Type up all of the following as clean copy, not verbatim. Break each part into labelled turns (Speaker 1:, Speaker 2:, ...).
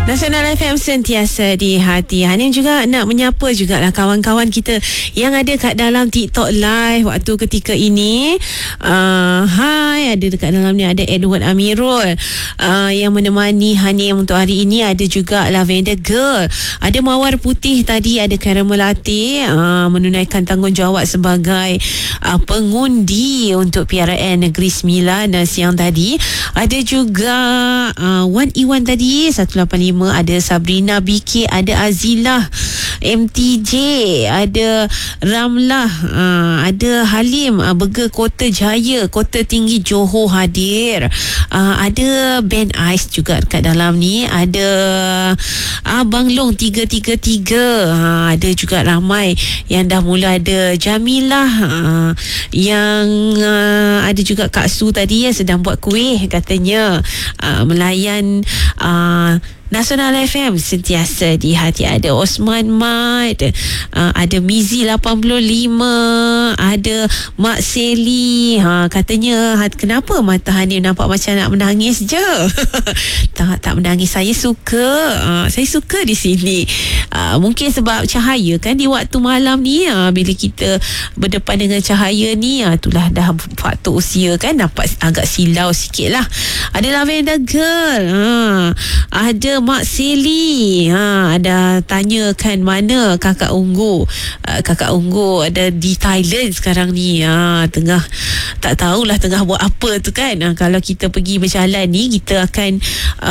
Speaker 1: Nasional FM sentiasa di hati. Hanim juga nak menyapa jugalah kawan-kawan kita yang ada kat dalam TikTok live waktu ketika ini. Hai, ada dekat dalam ni ada Edward Amirul yang menemani Hanim untuk hari ini. Ada juga Lavender Girl, ada Mawar Putih tadi, ada Caramel Latte menunaikan tanggungjawab sebagai pengundi untuk PRN Negeri Sembilan siang tadi. Ada juga Wan Iwan tadi 185, ada Sabrina BK, ada Azilah MTJ, ada Ramlah, ada Halim Burger Kota Jaya, Kota Tinggi Johor hadir. Ada Ben Ais juga kat dalam ni, ada Abang Long 333, ada juga ramai yang dah mula. Ada Jamilah, yang ada juga Kak Su tadi yang sedang buat kuih katanya, melayan Nasional FM sentiasa di hati. Ada Osman Mat, ada Mizi 85, ada Mak Seli. Katanya kenapa mata Hanim nampak macam nak menangis je? tak menangis. Saya suka di sini. Mungkin sebab cahaya kan di waktu malam ni, bila kita berdepan dengan cahaya ni, itulah dah faktor usia kan, nampak agak silau sikit lah. Ada Lavender Girl, ada Mak Seli, ada tanyakan mana Kakak Unggu. Kakak Unggu ada di Thailand sekarang ni, tengah tak tahulah tengah buat apa tu kan. Kalau kita pergi berjalan ni, kita akan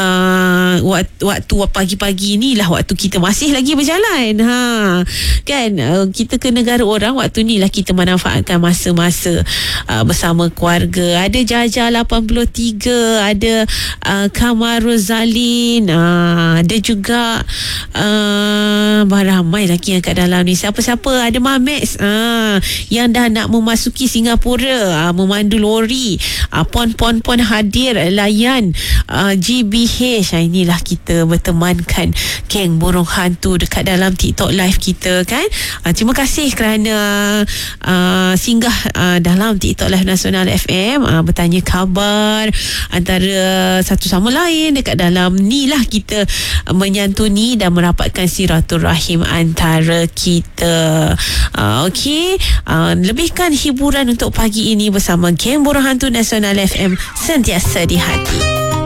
Speaker 1: waktu pagi-pagi ni lah waktu kita masih lagi berjalan, kan. Kita ke negara orang, waktu ni lah kita manfaatkan masa-masa bersama keluarga. Ada Jaja 83, ada Kamar Rozalin, ada juga ramai lagi yang kat dalam ni. Siapa-siapa? Ada Mamex yang dah nak memasuki Singapura, memandu lori. Pon hadir layan GBH. Inilah kita bertemankan geng burung hantu dekat dalam TikTok live kita kan. Terima kasih kerana singgah dalam TikTok live Nasional FM, bertanya khabar antara satu sama lain. Dekat dalam ni lah kita menyantuni dan merapatkan silaturahim antara kita. Okey, lebihkan hiburan untuk pagi ini bersama geng burung hantu Nasional FM sentiasa di hati.